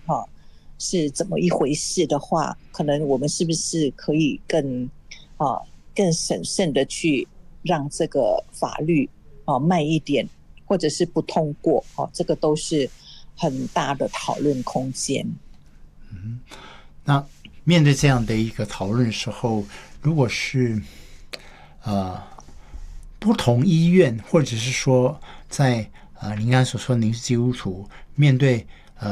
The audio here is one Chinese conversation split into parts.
是怎么一回事的话，可能我们是不是可以更审慎的去让这个法律慢一点，或者是不通过这个都是很大的讨论空间。 那面对这样的一个讨论的时候，如果是不同医院，或者是说在您刚才所说您是基督徒，面对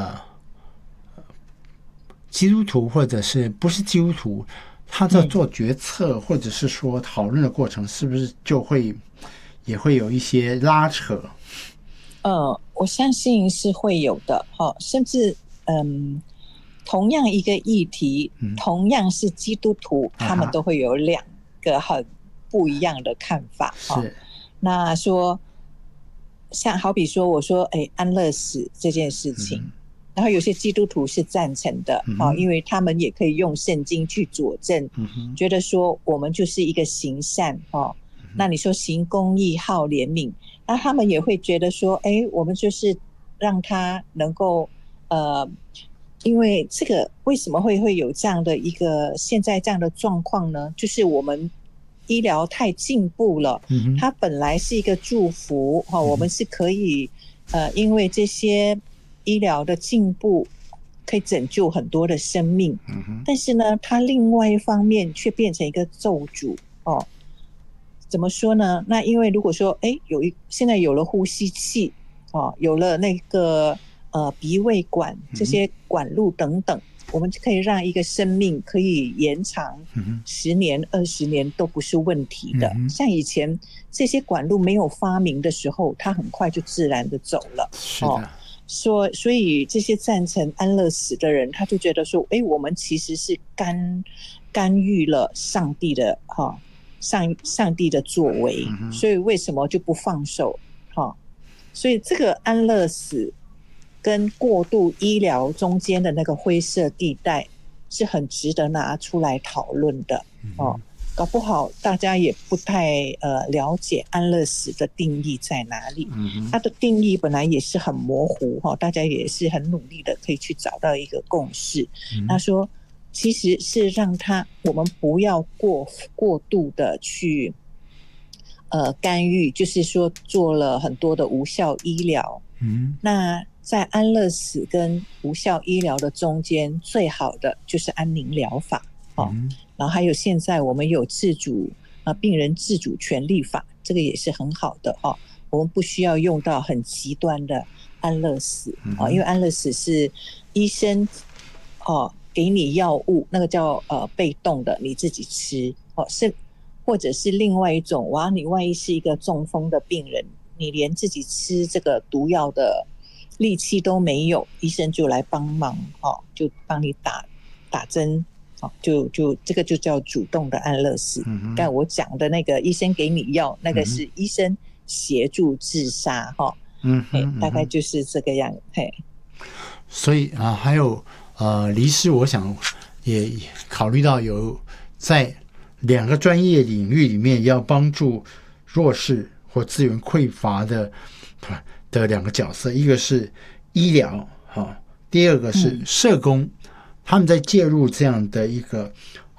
基督徒或者是不是基督徒，他在做决策或者是说讨论的过程，是不是就也会有一些拉扯？ 我相信是会有的甚至同样一个议题，同样是基督徒，他们都会有两个很不一样的看法是。 那说像好比说我说安乐死这件事情，然后有些基督徒是赞成的因为他们也可以用圣经去佐证，觉得说我们就是一个行善那你说行公义好怜悯，那他们也会觉得说我们就是让他能够因为这个为什么会有这样的一个现在这样的状况呢？就是我们医疗太进步了，它本来是一个祝福我们是可以因为这些医疗的进步可以拯救很多的生命，但是呢它另外一方面却变成一个咒诅怎么说呢？那因为如果说现在有了呼吸器有了那个鼻胃管这些管路等等，我们就可以让一个生命可以延长10年20年都不是问题的像以前这些管路没有发明的时候，它很快就自然的走了是的所以这些赞成安乐死的人，他就觉得说我们其实是干预了上帝的上帝的作为所以为什么就不放手所以这个安乐死跟过度医疗中间的那个灰色地带是很值得拿出来讨论的搞不好大家也不太了解安乐死的定义在哪里它的定义本来也是很模糊大家也是很努力的可以去找到一个共识他说其实是让我们不要过度的去干预，就是说做了很多的无效医疗那在安乐死跟无效医疗的中间，最好的就是安宁疗法然后还有现在我们有病人自主权利法，这个也是很好的我们不需要用到很极端的安乐死因为安乐死是医生给你药物，那个叫被动的你自己吃或者是另外一种你万一是一个中风的病人，你连自己吃这个毒药的力气都没有，医生就来帮忙就帮你打针就这个就叫主动的安乐死但我讲的那个医生给你药，那个是医生协助自杀大概就是这个样所以还有黎师，我想也考虑到有在两个专业领域里面要帮助弱势或资源匮乏的两个角色，一个是医疗第二个是社工他们在介入这样的一个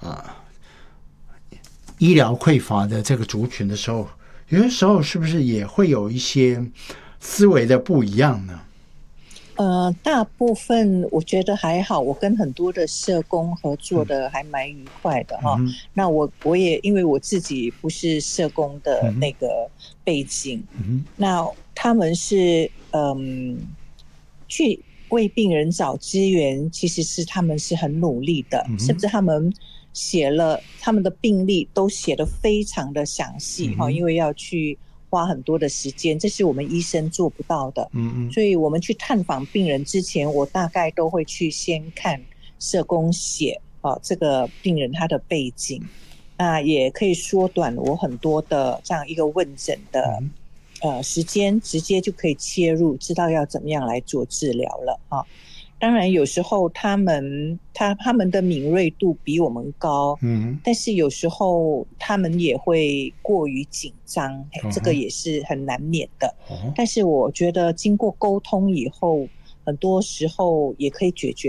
医疗匮乏的这个族群的时候，有些时候是不是也会有一些思维的不一样呢？ 大部分我觉得还好，我跟很多的社工合作的还蛮愉快的那我也因为我自己不是社工的那个背景那他们是去为病人找资源，其实是他们是很努力的甚至他们写了他们的病历都写得非常的详细因为要去花很多的时间，这是我们医生做不到的所以我们去探访病人之前，我大概都会去先看社工写这个病人他的背景那也可以缩短我很多的这样一个问诊的时间，直接就可以切入，知道要怎么样来做治疗了当然有时候他们的敏锐度比我们高但是有时候他们也会过于紧张这个也是很难免的但是我觉得经过沟通以后，很多时候也可以解决